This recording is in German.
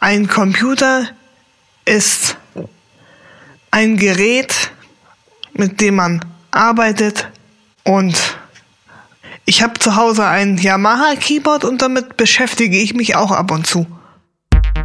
Ein Computer ist ein Gerät, mit dem man arbeitet, und ich habe zu Hause ein Yamaha Keyboard und damit beschäftige ich mich auch ab und zu.